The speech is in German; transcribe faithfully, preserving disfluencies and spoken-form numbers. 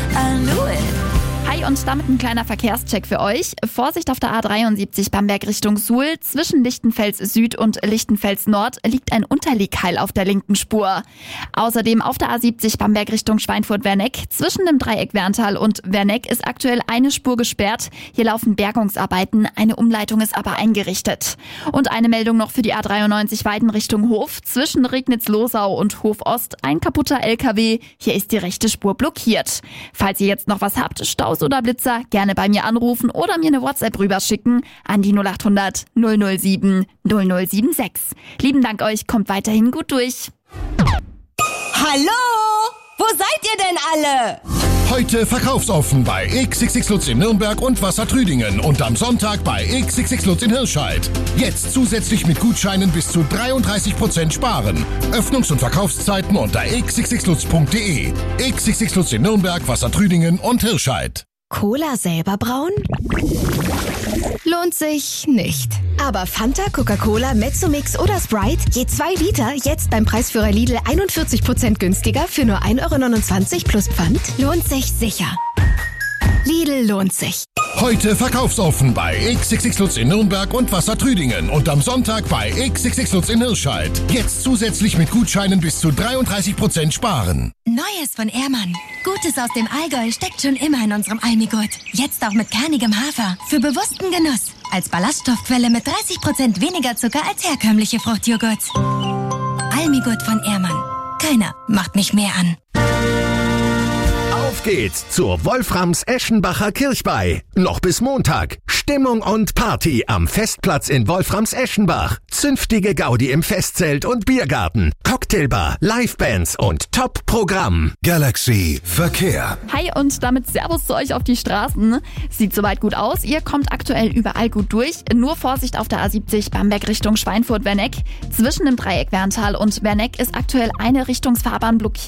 I knew it. Hi und damit ein kleiner Verkehrscheck für euch. Vorsicht auf der A dreiundsiebzig Bamberg Richtung Suhl. Zwischen Lichtenfels Süd und Lichtenfels Nord liegt ein Unterlegkeil auf der linken Spur. Außerdem auf der A siebzig Bamberg Richtung Schweinfurt-Werneck. Zwischen dem Dreieck Werntal und Werneck ist aktuell eine Spur gesperrt. Hier laufen Bergungsarbeiten, eine Umleitung ist aber eingerichtet. Und eine Meldung noch für die A dreiundneunzig Weiden Richtung Hof. Zwischen Regnitz-Losau und Hof Ost ein kaputter L K W. Hier ist die rechte Spur blockiert. Falls ihr jetzt noch was habt, Staus oder Blitzer, gerne bei mir anrufen oder mir eine WhatsApp rüberschicken an die null acht hundert null null sieben null null sieben sechs. Lieben Dank euch, kommt weiterhin gut durch. Hallo? Wo seid ihr denn alle? Heute verkaufsoffen bei X X X Lutz in Nürnberg und Wassertrüdingen und am Sonntag bei X X X Lutz in Hirscheid. Jetzt zusätzlich mit Gutscheinen bis zu dreiunddreißig Prozent sparen. Öffnungs- und Verkaufszeiten unter x x x lutz punkt de. X X X Lutz in Nürnberg, Wassertrüdingen und Hirscheid. Cola selber brauen? Lohnt sich nicht. Aber Fanta, Coca-Cola, Mezzomix oder Sprite, je zwei Liter, jetzt beim Preisführer Lidl einundvierzig Prozent günstiger für nur ein Euro neunundzwanzig plus Pfand, lohnt sich sicher. Lidl lohnt sich. Heute verkaufsoffen bei X X X Lutz in Nürnberg und Wassertrüdingen und am Sonntag bei X X X Lutz in Hirscheid. Jetzt zusätzlich mit Gutscheinen bis zu dreiunddreißig Prozent sparen. Neues von Ehrmann. Gutes aus dem Allgäu steckt schon immer in unserem Almigurt. Jetzt auch mit kernigem Hafer. Für bewussten Genuss. Als Ballaststoffquelle mit dreißig Prozent weniger Zucker als herkömmliche Fruchtjoghurt. Almigurt von Ehrmann. Keiner macht mich mehr an. Auf geht's zur Wolframs-Eschenbacher Kirchweih. Noch bis Montag. Stimmung und Party am Festplatz in Wolframs-Eschenbach. Zünftige Gaudi im Festzelt und Biergarten. Cocktailbar, Livebands und Top-Programm. Galaxy Verkehr. Hi und damit Servus zu euch auf die Straßen. Sieht soweit gut aus. Ihr kommt aktuell überall gut durch. Nur Vorsicht auf der A siebzig Bamberg Richtung Schweinfurt-Werneck. Zwischen dem Dreieck Werntal und Werneck ist aktuell eine Richtungsfahrbahn blockiert.